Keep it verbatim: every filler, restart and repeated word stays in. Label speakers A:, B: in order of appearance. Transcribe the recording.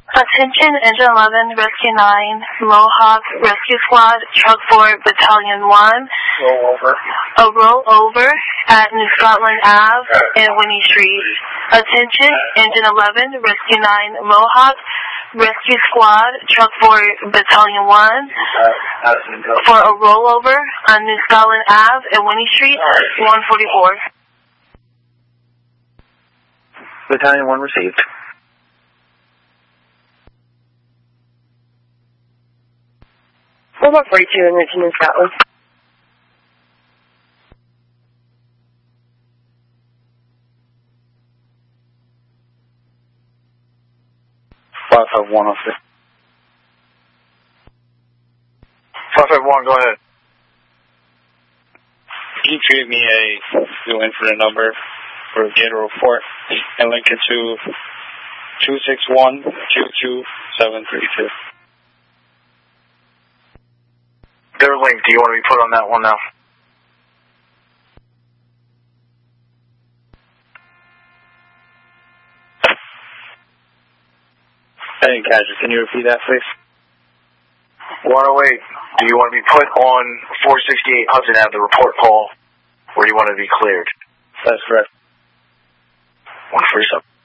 A: Attention, Engine eleven, Rescue nine, Mohawk Rescue Squad, Truck four, Battalion one.
B: Roll over.
A: A rollover at New Scotland Avenue and Winnie Street. Attention, Engine eleven, Rescue nine, Mohawk Rescue Squad, Truck four, Battalion one. For a rollover on New Scotland Avenue and Winnie Street, one forty-four.
C: Battalion one received.
D: What about forty-two in Richmond, Scotland?
C: five five one, officer.
B: five five one, go ahead.
E: Can you treat me a new incident number for a data report and link it to two six one, two two seven three two?
B: Their link, do you want to be put on that one now?
E: I didn't catch it. Can you repeat that, please?
B: one oh eight, do you want to be put on four sixty-eight Hudson Avenue, the report call, or do you want to be cleared?
E: That's correct.
B: one forty-seven.